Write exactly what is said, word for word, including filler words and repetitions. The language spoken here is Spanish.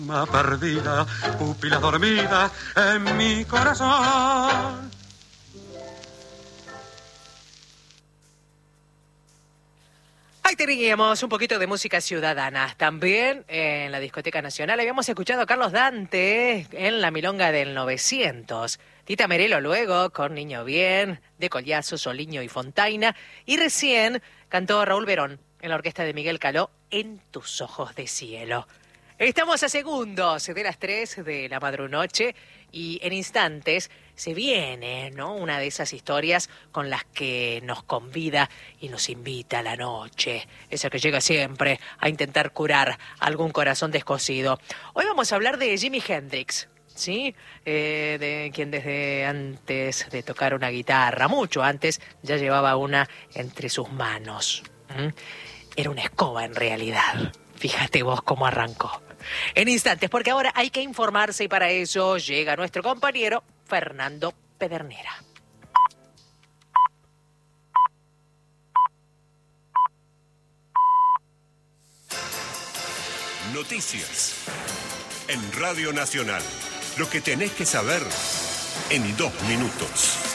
Perdida, pupila dormida en mi corazón. Ahí teníamos un poquito de música ciudadana. También en la Discoteca Nacional habíamos escuchado a Carlos Dante en la milonga del novecientos. Tita Merelo luego con Niño Bien, De Collazo, Soliño y Fontaina. Y recién cantó Raúl Verón en la orquesta de Miguel Caló, En tus ojos de cielo. Estamos a segundos de las tres de la madrunoche y en instantes se viene, ¿no?, una de esas historias con las que nos convida y nos invita a la noche. Esa que llega siempre a intentar curar algún corazón descosido. Hoy vamos a hablar de Jimi Hendrix, ¿sí? Eh, de quien desde antes de tocar una guitarra, mucho antes, ya llevaba una entre sus manos. ¿Mm? Era una escoba en realidad. Fíjate vos cómo arrancó. En instantes, porque ahora hay que informarse y para eso llega nuestro compañero Fernando Pedernera. Noticias en Radio Nacional. Lo que tenés que saber en dos minutos.